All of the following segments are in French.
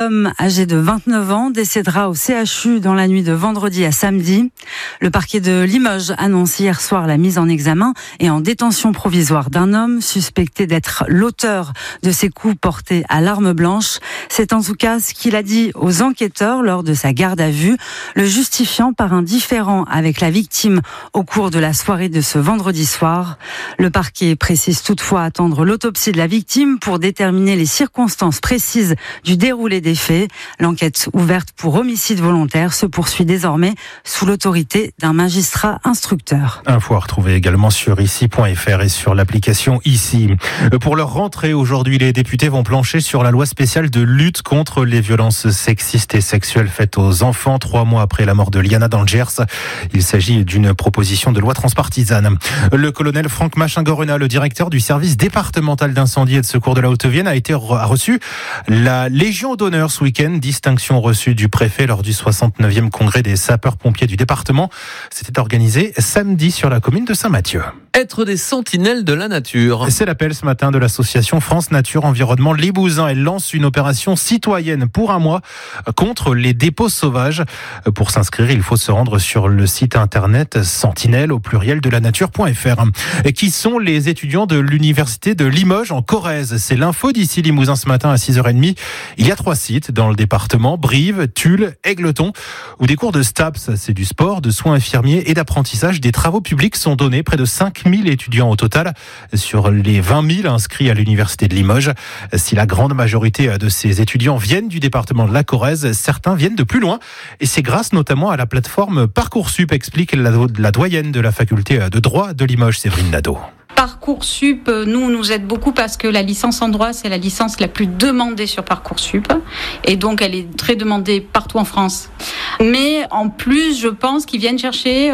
L'homme, âgé de 29 ans, décédera au CHU dans la nuit de vendredi à samedi. Le parquet de Limoges annonce hier soir la mise en examen et en détention provisoire d'un homme suspecté d'être l'auteur de ces coups portés à l'arme blanche. C'est en tout cas ce qu'il a dit aux enquêteurs lors de sa garde à vue, le justifiant par un différend avec la victime au cours de la soirée de ce vendredi soir. Le parquet précise toutefois attendre l'autopsie de la victime pour déterminer les circonstances précises du déroulé des faits. L'enquête ouverte pour homicide volontaire se poursuit désormais sous l'autorité d'un magistrat instructeur. Info à retrouver également sur ici.fr et sur l'application Ici. Pour leur rentrée aujourd'hui, les députés vont plancher sur la loi spéciale de lutte contre les violences sexistes et sexuelles faites aux enfants 3 mois après la mort de Liana dans le Gers. Il s'agit d'une proposition de loi transpartisane. Le colonel Franck Machin-Gorena, le directeur du service départemental d'incendie et de secours de la Haute-Vienne, a reçu la Légion d'honneur ce week-end, distinction reçue du préfet lors du 69e congrès des sapeurs-pompiers du département. C'était organisé samedi sur la commune de Saint-Mathieu. Être des sentinelles de la nature. C'est l'appel ce matin de l'association France Nature Environnement Limousin. Elle lance une opération citoyenne pour un mois contre les dépôts sauvages. Pour s'inscrire, il faut se rendre sur le site internet sentinelle au pluriel de la nature.fr. Et qui sont les étudiants de l'université de Limoges en Corrèze? C'est l'info d'ici Limousin ce matin à 6h30. Il y a 3 sites dans le département, Brive, Tulle, Égletons, où des cours de STAPS, c'est du sport, de soins infirmiers et d'apprentissage des travaux publics sont donnés. Près de 5000 étudiants au total sur les 20 000 inscrits à l'université de Limoges. Si la grande majorité de ces étudiants viennent du département de la Corrèze, certains viennent de plus loin. Et c'est grâce notamment à la plateforme Parcoursup, explique la doyenne de la faculté de droit de Limoges, Séverine Nadeau. Parcoursup nous aide beaucoup parce que la licence en droit, c'est la licence la plus demandée sur Parcoursup. Et donc, elle est très demandée partout en France. Mais en plus, je pense qu'ils viennent chercher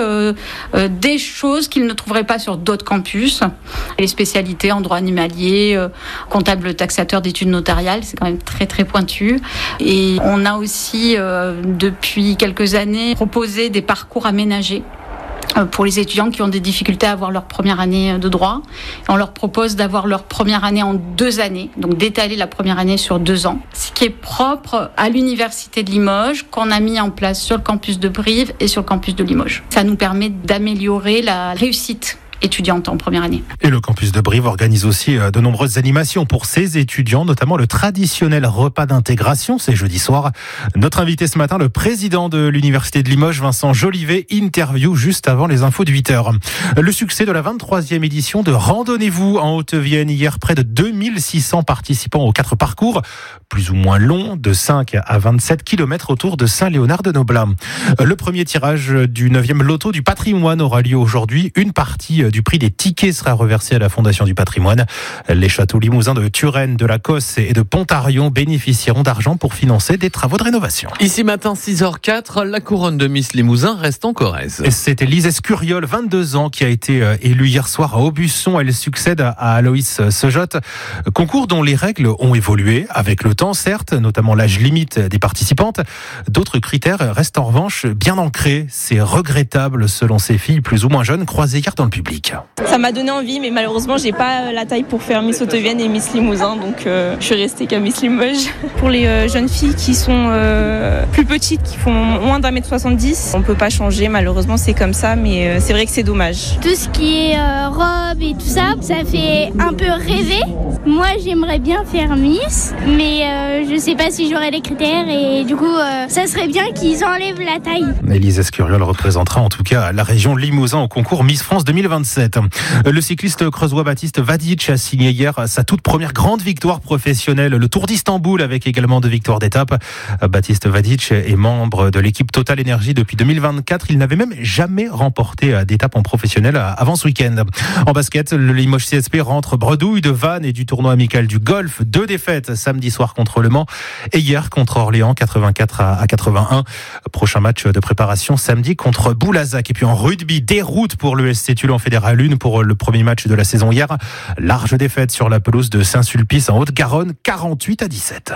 des choses qu'ils ne trouveraient pas sur d'autres campus. Les spécialités en droit animalier, comptable taxateur d'études notariales, c'est quand même très très pointu. Et on a aussi, depuis quelques années, proposé des parcours aménagés pour les étudiants qui ont des difficultés à avoir leur première année de droit. On leur propose d'avoir leur première année en 2 années, donc d'étaler la première année sur 2 ans. Ce qui est propre à l'université de Limoges, qu'on a mis en place sur le campus de Brive et sur le campus de Limoges. Ça nous permet d'améliorer la réussite étudiante en première année. Et le campus de Brive organise aussi de nombreuses animations pour ses étudiants, notamment le traditionnel repas d'intégration, c'est jeudi soir. Notre invité ce matin, le président de l'université de Limoges, Vincent Jolivet, interview juste avant les infos de 8h. Le succès de la 23e édition de Randonnez-vous en Haute-Vienne. Hier, près de 2600 participants aux 4 parcours, plus ou moins longs, de 5 à 27 km autour de Saint-Léonard-de-Noblat. Le premier tirage du 9e loto du patrimoine aura lieu aujourd'hui. Une partie du prix des tickets sera reversé à la Fondation du patrimoine. Les châteaux limousins de Turenne, de la Cosse et de Pontarion bénéficieront d'argent pour financer des travaux de rénovation. Ici matin 6h04, la couronne de Miss Limousin reste en Corrèze. C'était Lise Escuriol, 22 ans, qui a été élue hier soir à Aubusson. Elle succède à Aloïs Sejotte. Concours dont les règles ont évolué avec le temps, certes, notamment l'âge limite des participantes. D'autres critères restent en revanche bien ancrés. C'est regrettable selon ces filles plus ou moins jeunes croisées hier dans le public. Ça m'a donné envie, mais malheureusement, j'ai pas la taille pour faire Miss Haute-Vienne et Miss Limousin, donc je suis restée qu'à Miss Limoges. Pour les jeunes filles qui sont plus petites, qui font moins d'1m70, on peut pas changer, malheureusement, c'est comme ça, mais c'est vrai que c'est dommage. Tout ce qui est robe et tout ça, ça fait un peu rêver. Moi, j'aimerais bien faire Miss, mais je sais pas si j'aurai les critères et du coup, ça serait bien qu'ils enlèvent la taille. Élise Escuriol représentera en tout cas la région Limousin au concours Miss France 2027. Le cycliste creusois Baptiste Vadic a signé hier sa toute première grande victoire professionnelle, le Tour d'Istanbul, avec également 2 victoires d'étape. Baptiste Vadic est membre de l'équipe Total Energy depuis 2024. Il n'avait même jamais remporté d'étape en professionnel avant ce week-end. En basket, le Limoges CSP rentre bredouille de Vannes et du tournoi amical du golf. 2 défaites samedi soir contre Le Mans et hier contre Orléans, 84 à 81. Prochain match de préparation samedi contre Boulazac. Et puis en rugby, déroute pour le SC Tulle en Fédéral 1 pour le premier match de la saison hier. Large défaite sur la pelouse de Saint-Sulpice en Haute-Garonne, 48 à 17.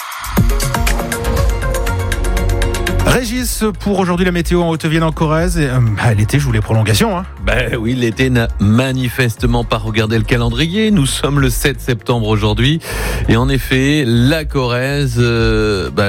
Régis, pour aujourd'hui la météo en Haute-Vienne en Corrèze. L'été joue les prolongations. Oui, l'été n'a manifestement pas regardé le calendrier. Nous sommes le 7 septembre aujourd'hui. Et en effet, la Corrèze...